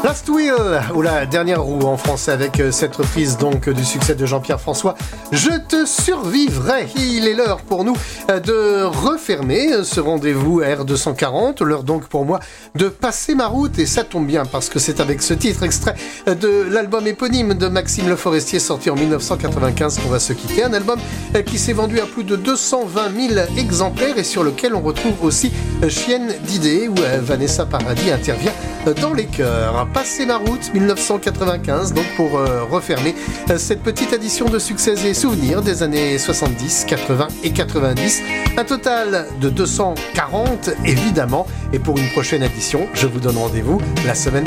Last Wheel, ou la dernière roue en français, avec cette reprise donc du succès de Jean-Pierre François, Je te survivrai. Il est l'heure pour nous de refermer ce rendez-vous R240, l'heure donc pour moi de passer ma route, et ça tombe bien parce que c'est avec ce titre extrait de l'album éponyme de Maxime Le Forestier sorti en 1995 qu'on va se quitter, un album qui s'est vendu à plus de 220 000 exemplaires et sur lequel on retrouve aussi Chienne d'idées où Vanessa Paradis intervient dans les chœurs. Passer ma route 1995 donc pour refermer cette petite édition de succès et souvenirs des années 70, 80 et 90. Un total de 240 évidemment, et pour une prochaine édition, je vous donne rendez-vous la semaine